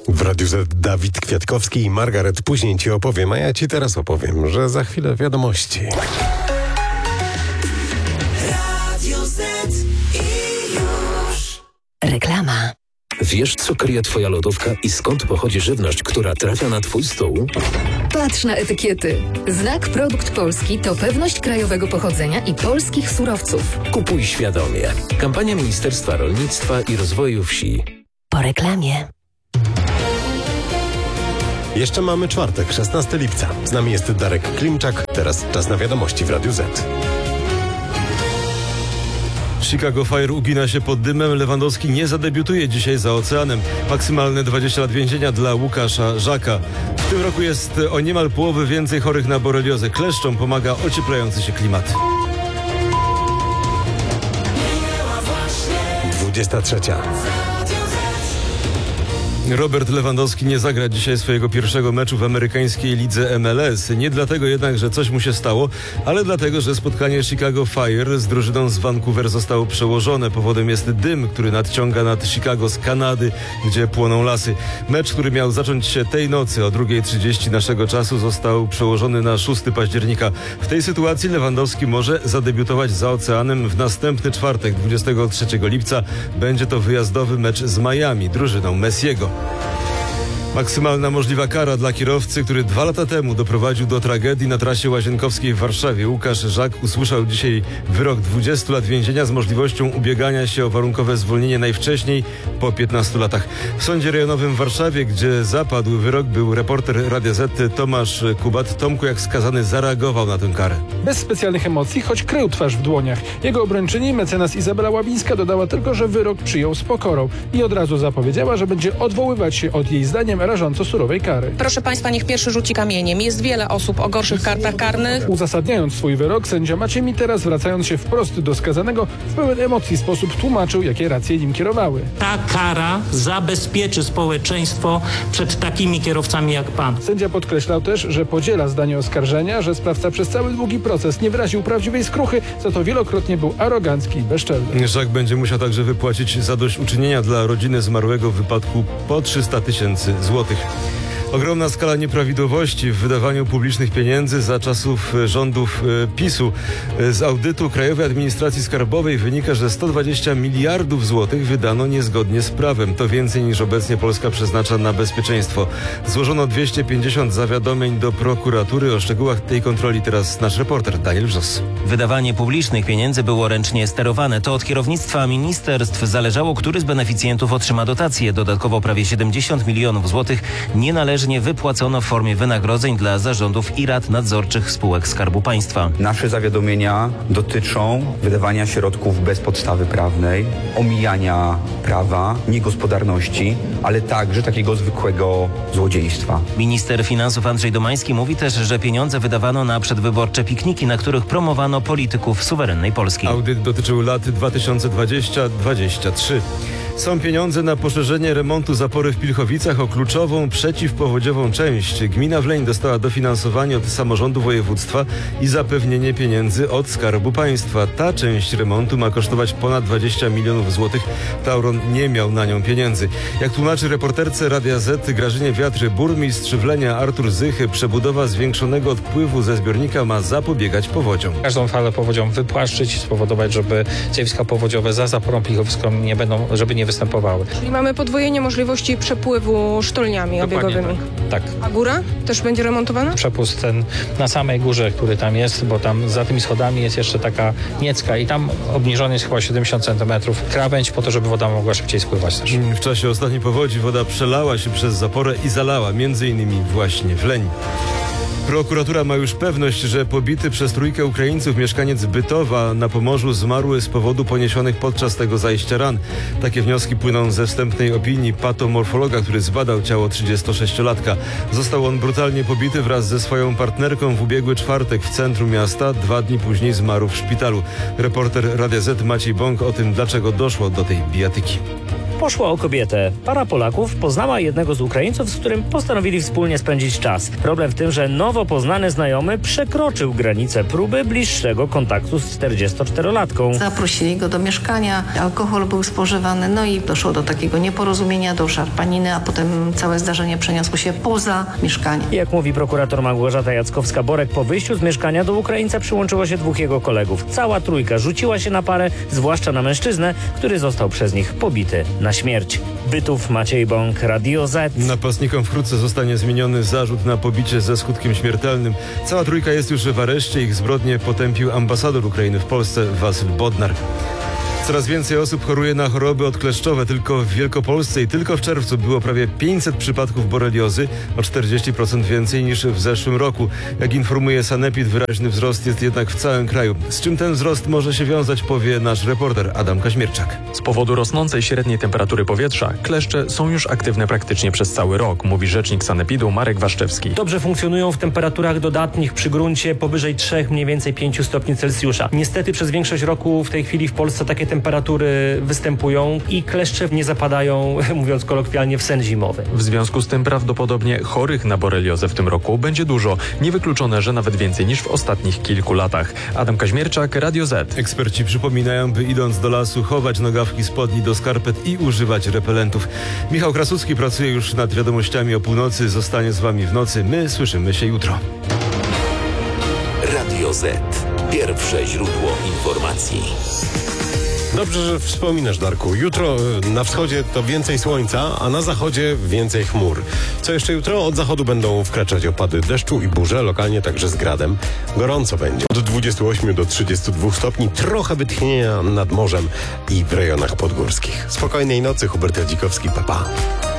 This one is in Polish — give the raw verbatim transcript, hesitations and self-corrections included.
W Radiu Z Dawid Kwiatkowski i Margaret później ci opowiem, a ja ci teraz opowiem, że za chwilę wiadomości. Radio Z i już. Reklama. Wiesz, co kryje twoja lodówka i skąd pochodzi żywność, która trafia na twój stół? Patrz na etykiety. Znak Produkt Polski to pewność krajowego pochodzenia i polskich surowców. Kupuj świadomie. Kampania Ministerstwa Rolnictwa i Rozwoju Wsi. Po reklamie. Jeszcze mamy czwartek, szesnastego lipca. Z nami jest Darek Klimczak. Teraz czas na wiadomości w Radiu Z. Chicago Fire ugina się pod dymem. Lewandowski nie zadebiutuje dzisiaj za oceanem. Maksymalne dwadzieścia lat więzienia dla Łukasza Żaka. W tym roku jest o niemal połowę więcej chorych na boreliozę. Kleszczom pomaga ocieplający się klimat. dwudziesta trzecia. Robert Lewandowski nie zagra dzisiaj swojego pierwszego meczu w amerykańskiej lidze M L S. Nie dlatego jednak, że coś mu się stało, ale dlatego, że spotkanie Chicago Fire z drużyną z Vancouver zostało przełożone. Powodem jest dym, który nadciąga nad Chicago z Kanady, gdzie płoną lasy. Mecz, który miał zacząć się tej nocy o druga trzydzieści naszego czasu, został przełożony na szóstego października. W tej sytuacji Lewandowski może zadebiutować za oceanem w następny czwartek, dwudziestego trzeciego lipca. Będzie to wyjazdowy mecz z Miami, drużyną Messiego. Maksymalna możliwa kara dla kierowcy, który dwa lata temu doprowadził do tragedii na trasie łazienkowskiej w Warszawie. Łukasz Żak usłyszał dzisiaj wyrok dwudziestu lat więzienia z możliwością ubiegania się o warunkowe zwolnienie najwcześniej po piętnastu latach. W Sądzie Rejonowym w Warszawie, gdzie zapadł wyrok, był reporter Radia Z Tomasz Kubat. Tomku, jak skazany zareagował na tę karę? Bez specjalnych emocji, choć krył twarz w dłoniach. Jego obrończyni, mecenas Izabela Łabińska, dodała tylko, że wyrok przyjął z pokorą i od razu zapowiedziała, że będzie odwoływać się od jej zdaniem rażąco surowej kary. Proszę Państwa, niech pierwszy rzuci kamieniem. Jest wiele osób o gorszych kartach karnych. Uzasadniając swój wyrok, sędzia Maciej Mitera, zwracając się wprost do skazanego, w pełen emocji sposób tłumaczył, jakie racje nim kierowały. Ta kara zabezpieczy społeczeństwo przed takimi kierowcami jak pan. Sędzia podkreślał też, że podziela zdanie oskarżenia, że sprawca przez cały długi proces nie wyraził prawdziwej skruchy, za to wielokrotnie był arogancki i bezczelny. Żak będzie musiał także wypłacić zadośćuczynienia dla rodziny zmarłego w wypadku po trzysta tysięcy złotych. Ogromna skala nieprawidłowości w wydawaniu publicznych pieniędzy za czasów rządów PiSu. Z audytu Krajowej Administracji Skarbowej wynika, że sto dwadzieścia miliardów złotych wydano niezgodnie z prawem. To więcej niż obecnie Polska przeznacza na bezpieczeństwo. Złożono dwieście pięćdziesiąt zawiadomień do prokuratury. O szczegółach tej kontroli teraz nasz reporter Daniel Wrzos. Wydawanie publicznych pieniędzy było ręcznie sterowane. To od kierownictwa ministerstw zależało, który z beneficjentów otrzyma dotację. Dodatkowo prawie siedemdziesiąt milionów złotych nienależnie wypłacono w formie wynagrodzeń dla zarządów i rad nadzorczych spółek Skarbu Państwa. Nasze zawiadomienia dotyczą wydawania środków bez podstawy prawnej, omijania prawa, niegospodarności, ale także takiego zwykłego złodziejstwa. Minister finansów Andrzej Domański mówi też, że pieniądze wydawano na przedwyborcze pikniki, na których promowano polityków suwerennej Polski. Audyt dotyczył lat dwa tysiące dwudziestego do dwudziestego trzeciego. Są pieniądze na poszerzenie remontu zapory w Pilchowicach o kluczową przeciwpowodziową część. Gmina Wleń dostała dofinansowanie od samorządu województwa i zapewnienie pieniędzy od Skarbu Państwa. Ta część remontu ma kosztować ponad dwadzieścia milionów złotych. Tauron nie miał na nią pieniędzy. Jak tłumaczy reporterce Radia Z Grażynie Wiatry, burmistrz Wlenia Artur Zychy, przebudowa zwiększonego odpływu ze zbiornika ma zapobiegać powodziom. Każdą falę powodzią wypłaszczyć, spowodować, żeby zjawiska powodziowe za zaporą pilchowicką nie będą, żeby nie występowały. Czyli mamy podwojenie możliwości przepływu sztolniami Dokładnie obiegowymi. Tak, tak. A góra też będzie remontowana? Przepust ten na samej górze, który tam jest, bo tam za tymi schodami jest jeszcze taka niecka i tam obniżony jest chyba siedemdziesiąt centymetrów krawędź po to, żeby woda mogła szybciej spływać też. W czasie ostatniej powodzi woda przelała się przez zaporę i zalała między innymi właśnie Wleń. Prokuratura ma już pewność, że pobity przez trójkę Ukraińców mieszkaniec Bytowa na Pomorzu zmarły z powodu poniesionych podczas tego zajścia ran. Takie wnioski płyną ze wstępnej opinii patomorfologa, który zbadał ciało trzydziestosześciolatka. Został on brutalnie pobity wraz ze swoją partnerką w ubiegły czwartek w centrum miasta. Dwa dni później zmarł w szpitalu. Reporter Radia Z Maciej Bąk o tym, dlaczego doszło do tej bijatyki. Poszło o kobietę. Para Polaków poznała jednego z Ukraińców, z którym postanowili wspólnie spędzić czas. Problem w tym, że nowo poznany znajomy przekroczył granicę próby bliższego kontaktu z czterdziestoczterolatką. Zaprosili go do mieszkania, alkohol był spożywany, no i doszło do takiego nieporozumienia, do szarpaniny, a potem całe zdarzenie przeniosło się poza mieszkanie. Jak mówi prokurator Małgorzata Jackowska-Borek, po wyjściu z mieszkania do Ukraińca przyłączyło się dwóch jego kolegów. Cała trójka rzuciła się na parę, zwłaszcza na mężczyznę, który został przez nich pobity na śmierć. Bytów, Maciej Bąk, Radio Z. Napastnikom wkrótce zostanie zmieniony zarzut na pobicie ze skutkiem śmiertelnym. Cała trójka jest już w areszcie. Ich zbrodnie potępił ambasador Ukrainy w Polsce Wasyl Bodnar. Coraz więcej osób choruje na choroby odkleszczowe. Tylko w Wielkopolsce i tylko w czerwcu było prawie pięćset przypadków boreliozy, o czterdzieści procent więcej niż w zeszłym roku. Jak informuje Sanepid, wyraźny wzrost jest jednak w całym kraju. Z czym ten wzrost może się wiązać, powie nasz reporter Adam Kaźmierczak. Z powodu rosnącej średniej temperatury powietrza kleszcze są już aktywne praktycznie przez cały rok, mówi rzecznik Sanepidu Marek Waszczewski. Dobrze funkcjonują w temperaturach dodatnich przy gruncie powyżej trzech, mniej więcej pięciu stopni Celsjusza. Niestety przez większość roku w tej chwili w Polsce takie temperatury występują i kleszcze nie zapadają, mówiąc kolokwialnie, w sen zimowy. W związku z tym prawdopodobnie chorych na boreliozę w tym roku będzie dużo. Niewykluczone, że nawet więcej niż w ostatnich kilku latach. Adam Kaźmierczak, Radio Z. Eksperci przypominają, by idąc do lasu chować nogawki spodni do skarpet i używać repelentów. Michał Krasucki pracuje już nad wiadomościami o północy. Zostanie z wami w nocy. My słyszymy się jutro. Radio Z. Pierwsze źródło informacji. Dobrze, że wspominasz, Darku. Jutro na wschodzie to więcej słońca, a na zachodzie więcej chmur. Co jeszcze jutro? Od zachodu będą wkraczać opady deszczu i burze, lokalnie także z gradem. Gorąco będzie. Od dwudziestu ośmiu do trzydziestu dwóch stopni, trochę wytchnienia nad morzem i w rejonach podgórskich. Spokojnej nocy, Hubert Jadzikowski, pa pa.